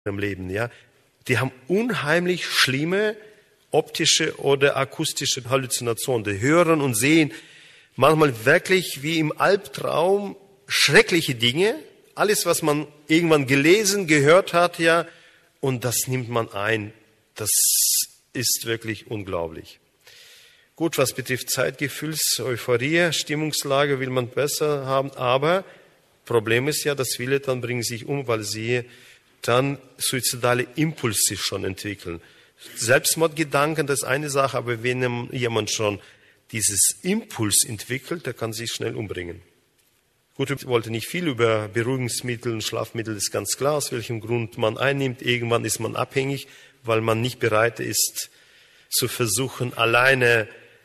im Leben, ja. Die haben unheimlich schlimme optische oder akustische Halluzinationen. Die hören und sehen manchmal wirklich wie im Albtraum schreckliche Dinge. Alles, was man irgendwann gelesen, gehört hat, ja, und das nimmt man ein. Das ist wirklich unglaublich. Gut, was betrifft Zeitgefühls, Euphorie, Stimmungslage will man besser haben, aber Problem ist ja, dass viele dann bringen sich um, weil sie dann suizidale Impulse schon entwickeln. Selbstmordgedanken, das ist eine Sache, aber wenn jemand schon dieses Impuls entwickelt, der kann sich schnell umbringen. Gut, ich wollte nicht viel über Beruhigungsmittel und Schlafmittel, das ist ganz klar, aus welchem Grund man einnimmt. Irgendwann ist man abhängig, weil man nicht bereit ist, zu versuchen, alleine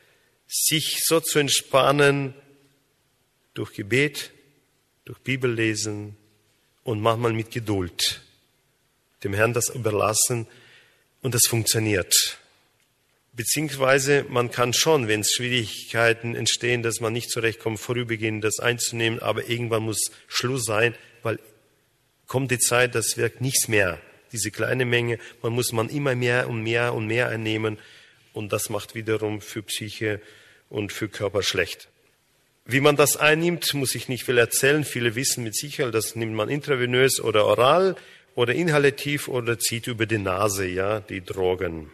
sich so zu entspannen, durch Gebet, durch Bibellesen und manchmal mit Geduld. Dem Herrn das überlassen und das funktioniert. Beziehungsweise man kann schon, wenn es Schwierigkeiten entstehen, dass man nicht zurechtkommt, vorübergehend das einzunehmen, aber irgendwann muss Schluss sein, weil kommt die Zeit, das wirkt nichts mehr. Diese kleine Menge, man immer mehr und mehr und mehr einnehmen und das macht wiederum für Psyche und für Körper schlecht. Wie man das einnimmt, muss ich nicht viel erzählen. Viele wissen mit Sicherheit, das nimmt man intravenös oder oral oder inhalativ oder zieht über die Nase, ja, die Drogen.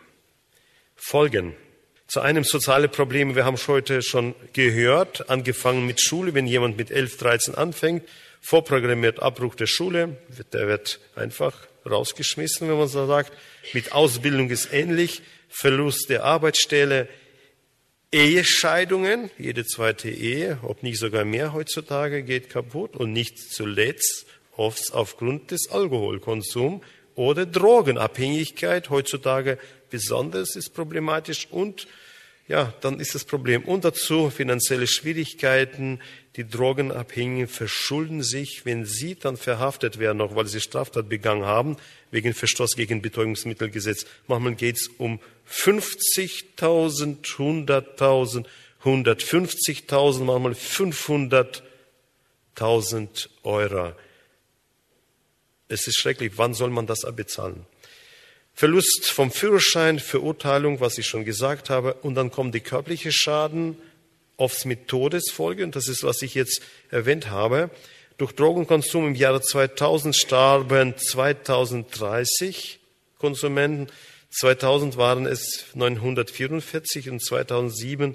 Folgen. Zu einem soziale Probleme, wir haben heute schon gehört, angefangen mit Schule, wenn jemand mit 11, 13 anfängt, vorprogrammiert Abbruch der Schule, der wird einfach rausgeschmissen, wenn man so sagt. Mit Ausbildung ist ähnlich, Verlust der Arbeitsstelle, Ehescheidungen, jede zweite Ehe, ob nicht sogar mehr heutzutage, geht kaputt und nicht zuletzt oft aufgrund des Alkoholkonsums oder Drogenabhängigkeit, heutzutage besonders ist problematisch und ja, dann ist das Problem. Und dazu finanzielle Schwierigkeiten. Die Drogenabhängigen verschulden sich, wenn sie dann verhaftet werden, auch weil sie Straftat begangen haben, wegen Verstoß gegen Betäubungsmittelgesetz. Manchmal geht es um 50.000, 100.000, 150.000, manchmal 500.000 Euro. Es ist schrecklich. Wann soll man das abbezahlen? Verlust vom Führerschein, Verurteilung, was ich schon gesagt habe. Und dann kommen die körperlichen Schaden, oft mit Todesfolgen. Das ist, was ich jetzt erwähnt habe. Durch Drogenkonsum im Jahre 2000 starben 2030 Konsumenten. 2000 waren es 944 und 2007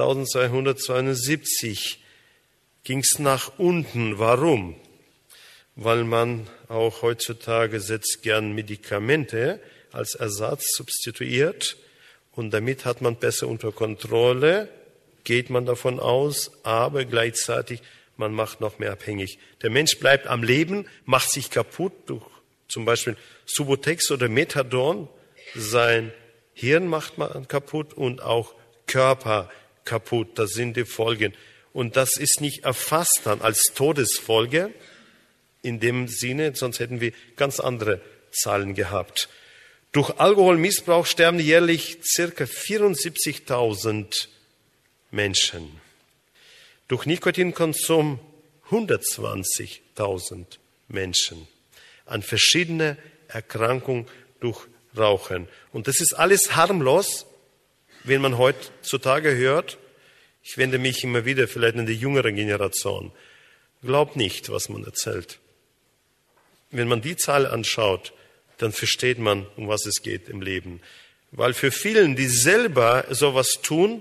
1272. Ging es nach unten. Warum? Weil man auch heutzutage setzt gern Medikamente als Ersatz substituiert und damit hat man besser unter Kontrolle, geht man davon aus, aber gleichzeitig man macht noch mehr abhängig. Der Mensch bleibt am Leben, macht sich kaputt durch zum Beispiel Subutex oder Methadon. Sein Hirn macht man kaputt und auch Körper kaputt. Das sind die Folgen. Und das ist nicht erfasst dann als Todesfolge in dem Sinne, sonst hätten wir ganz andere Zahlen gehabt. Durch Alkoholmissbrauch sterben jährlich circa 74.000 Menschen. Durch Nikotinkonsum 120.000 Menschen. An verschiedene Erkrankungen durch Rauchen. Und das ist alles harmlos, wenn man heutzutage hört. Ich wende mich immer wieder vielleicht an die jüngere Generation. Glaubt nicht, was man erzählt. Wenn man die Zahl anschaut, dann versteht man, um was es geht im Leben. Weil für vielen, die selber sowas tun,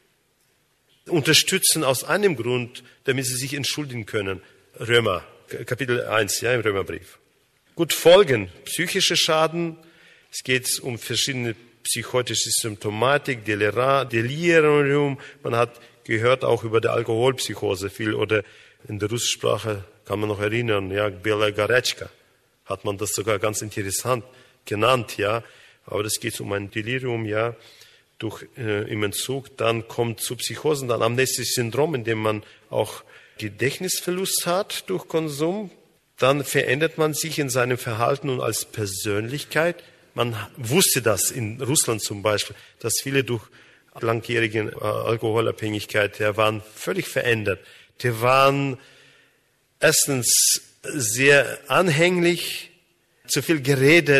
unterstützen aus einem Grund, damit sie sich entschuldigen können. Römer, Kapitel 1, ja, im Römerbrief. Gut, Folgen, psychische Schaden. Es geht um verschiedene psychotische Symptomatik, Delirium. Man hat gehört auch über die Alkoholpsychose viel oder in der russischen Sprache kann man noch erinnern, ja, Bela Garechka hat man das sogar ganz interessant genannt, ja. Aber das geht um ein Delirium, ja, durch im Entzug. Dann kommt zu Psychosen, dann amnestisches Syndrom, in dem man auch Gedächtnisverlust hat durch Konsum. Dann verändert man sich in seinem Verhalten und als Persönlichkeit. Man wusste das in Russland zum Beispiel, dass viele durch langjährige Alkoholabhängigkeit, die waren völlig verändert. Die waren erstens sehr anhänglich, zu viel geredet.